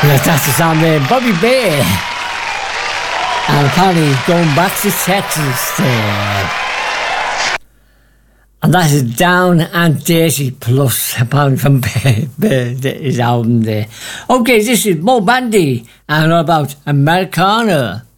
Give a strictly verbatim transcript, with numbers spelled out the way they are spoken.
Yes, that's the sound there. Bobby Bear. And apparently going back to Texas there. And that is Down and Dirty Plus, apparently from Bear, Bear, his album there. Okay, this is Mo Bandy and all about Americana.